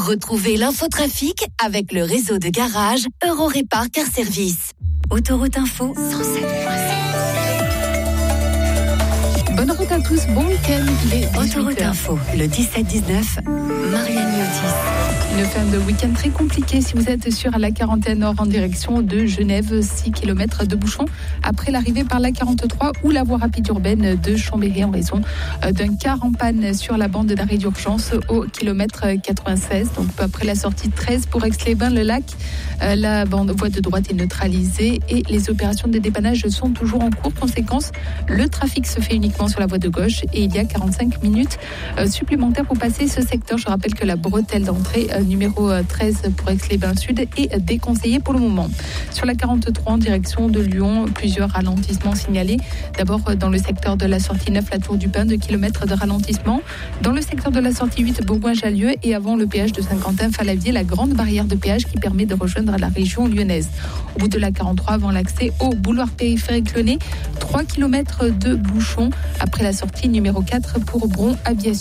Retrouvez l'infotrafic avec le réseau de garage Eurorépar Car Service. Autoroute Info 107.7. Bonne route à tous, bon week-end. Autoroute Info, le 17-19, Marianne Yotis. Une fin de week-end très compliquée si vous êtes sur la 41 Nord en direction de Genève, 6 km de bouchons après l'arrivée par la 43 ou la voie rapide urbaine de Chambéry en raison d'un car en panne sur la bande d'arrêt d'urgence au kilomètre 96. Donc peu après la sortie 13 pour Aix-les-Bains-le-Lac, la voie de droite est neutralisée et les opérations de dépannage sont toujours en cours. Conséquence, le trafic se fait uniquement sur la voie de gauche et il y a 45 minutes supplémentaires pour passer ce secteur. Je rappelle que la bretelle d'entrée numéro 13 pour Aix-les-Bains-Sud est déconseillée pour le moment. Sur la 43 en direction de Lyon, plusieurs ralentissements signalés. D'abord dans le secteur de la sortie 9, la Tour du Pin, 2 km de ralentissement. Dans le secteur de la sortie 8, Bourgoin-Jallieu et avant le péage de Saint-Quentin-Falavier, la grande barrière de péage qui permet de rejoindre la région lyonnaise. Au bout de la 43, avant l'accès au boulevard périphérique lyonnais, 3 km de bouchons après la sortie numéro 4 pour Bron-Aviation.